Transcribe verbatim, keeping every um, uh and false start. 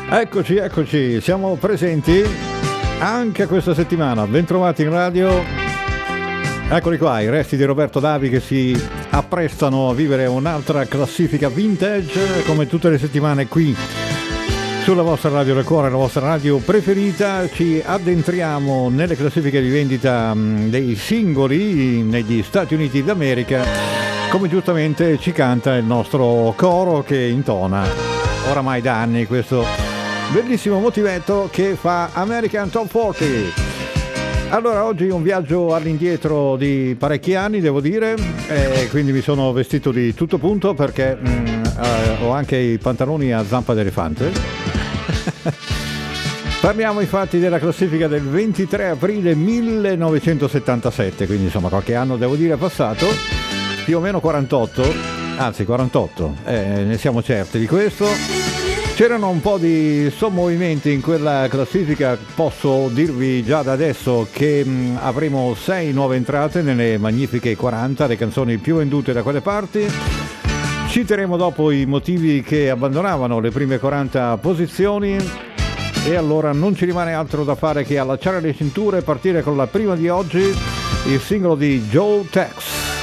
Eccoci, eccoci, siamo presenti anche questa settimana. Bentrovati in radio. Eccoli qua, i resti di Roberto Davi che si apprestano a vivere un'altra classifica vintage, come tutte le settimane qui sulla vostra radio del cuore, la vostra radio preferita. Ci addentriamo nelle classifiche di vendita dei singoli negli Stati Uniti d'America, come giustamente ci canta il nostro coro che intona oramai da anni questo bellissimo motivetto che fa American Top quaranta. Allora, oggi un viaggio all'indietro di parecchi anni, devo dire, e quindi mi sono vestito di tutto punto perché mh, eh, ho anche i pantaloni a zampa d'elefante. Parliamo infatti della classifica del ventitré aprile millenovecentosettantasette, quindi insomma qualche anno devo dire è passato, più o meno quarantotto, anzi quarantotto, eh, ne siamo certi di questo. C'erano un po' di sommovimenti in quella classifica, posso dirvi già da adesso che mh, avremo sei nuove entrate nelle magnifiche quaranta, le canzoni più vendute da quelle parti. Citeremo dopo i motivi che abbandonavano le prime quaranta posizioni e allora non ci rimane altro da fare che allacciare le cinture e partire con la prima di oggi, il singolo di Joe Tex.